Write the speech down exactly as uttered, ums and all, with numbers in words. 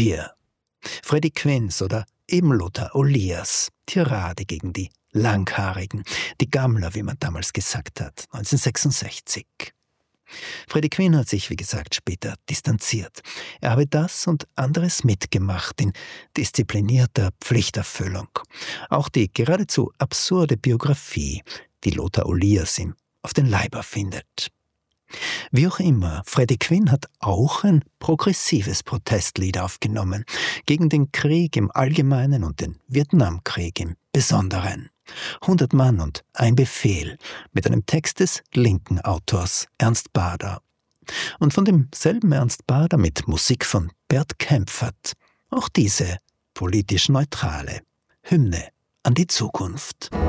Wir. Freddie Quinz oder eben Lothar Olias. Tirade gegen die Langhaarigen, die Gammler, wie man damals gesagt hat, neunzehnhundertsechsundsechzig. Freddie Quinn hat sich, wie gesagt, später distanziert. Er habe das und anderes mitgemacht in disziplinierter Pflichterfüllung. Auch die geradezu absurde Biografie, die Lothar Olias ihm auf den Leiber findet. Wie auch immer, Freddie Quinn hat auch ein progressives Protestlied aufgenommen, gegen den Krieg im Allgemeinen und den Vietnamkrieg im Besonderen. hundert Mann und ein Befehl, mit einem Text des linken Autors Ernst Bader. Und von demselben Ernst Bader mit Musik von Bert Kaempfert. Auch diese politisch neutrale Hymne an die Zukunft.